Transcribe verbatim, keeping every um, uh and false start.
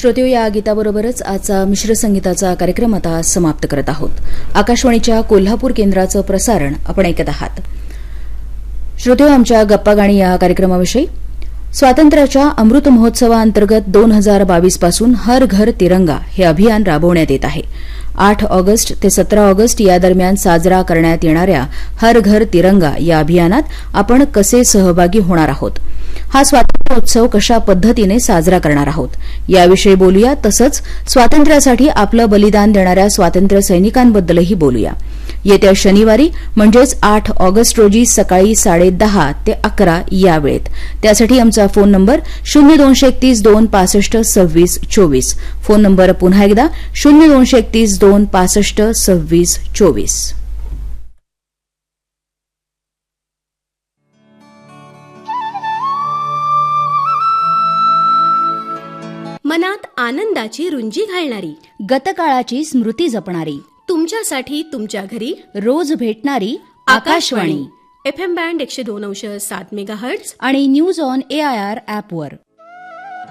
श्रोतेहो, या गीताबरोबरच आजचा मिश्र संगीताचा कार्यक्रम आता समाप्त करत आहोत. आकाशवाणीच्या कोल्हापूर केंद्राचं प्रसारण आपण ऐकत आहात. श्रोतेहो, आमच्या गप्पा गाणी या कार्यक्रमाविषयी स्वातंत्र्याच्या अमृत महोत्सवाअंतर्गत दोन हजार बावीस पासून हर घर तिरंगा हे अभियान राबवण्यात येत आहे. आठ ऑगस्ट ते सतरा ऑगस्ट या दरम्यान साजरा करण्यात येणाऱ्या हर घर तिरंगा या अभियानात आपण कसे सहभागी होणार आहोत, हा स्वातंत्र्योत्सव कशा पद्धतीने साजरा करणार आहोत याविषयी बोलूया. तसंच स्वातंत्र्यासाठी आपलं बलिदान देणाऱ्या स्वातंत्र्य सैनिकांबद्दलही बोलूया. येत्या शनिवारी म्हणजेच आठ ऑगस्ट रोजी सकाळी साडेदहा ते अकरा या वेळेत. त्यासाठी आमचा फोन नंबर शून्य दोनशे एकतीस दोन पासष्ट सव्वीस चोवीस. फोन नंबर पुन्हा एकदा शून्य दोनशे एकतीस दोन पासष्ट सव्वीस चोवीस. मनात आनंदाची रुंजी घालणारी, गतकाळाची स्मृती जपणारी, तुमच्यासाठी तुमच्या घरी रोज भेटणारी आकाशवाणी. एफ एम बँड एकशे दोन अंश सात मेगा हर्ट्झ आणि न्यूज ऑन एआयआर ॲपवर.